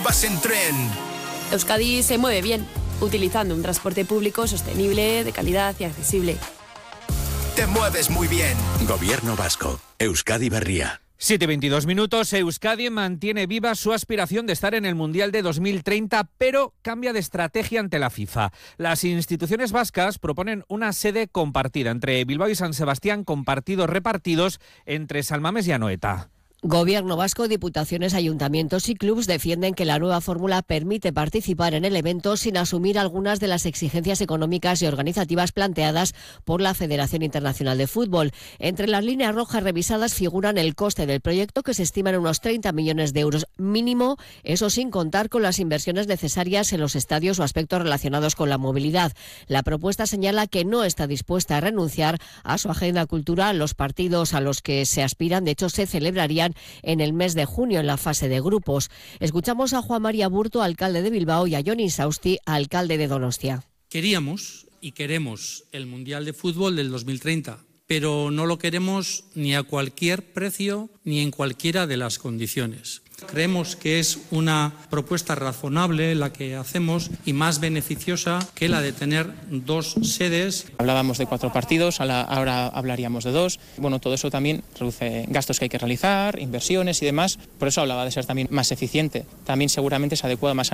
Vas en tren. Euskadi se mueve bien, utilizando un transporte público sostenible, de calidad y accesible. Te mueves muy bien. Gobierno vasco. Euskadi Berria. 7:22 minutos. Euskadi mantiene viva su aspiración de estar en el Mundial de 2030, pero cambia de estrategia ante la FIFA. Las instituciones vascas proponen una sede compartida entre Bilbao y San Sebastián, con partidos repartidos entre San Mamés y Anoeta. Gobierno vasco, diputaciones, ayuntamientos y clubs defienden que la nueva fórmula permite participar en el evento sin asumir algunas de las exigencias económicas y organizativas planteadas por la Federación Internacional de Fútbol. Entre las líneas rojas revisadas figuran el coste del proyecto, que se estima en unos 30 millones de euros mínimo, eso sin contar con las inversiones necesarias en los estadios o aspectos relacionados con la movilidad. La propuesta señala que no está dispuesta a renunciar a su agenda cultural. Los partidos a los que se aspiran, de hecho, se celebrarían en el mes de junio en la fase de grupos. Escuchamos a Juan María Burto, alcalde de Bilbao, y a Jon Insausti, alcalde de Donostia. Queríamos y queremos el Mundial de Fútbol del 2030, pero no lo queremos ni a cualquier precio ni en cualquiera de las condiciones. Creemos que es una propuesta razonable la que hacemos y más beneficiosa que la de tener dos sedes. Hablábamos de 4 partidos, ahora hablaríamos de 2. Bueno, todo eso también reduce gastos que hay que realizar, inversiones y demás. Por eso hablaba de ser también más eficiente. También seguramente se adecua más a